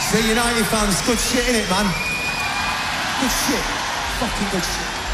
See, United fans, good shit, innit, man? Good shit. Fucking good shit.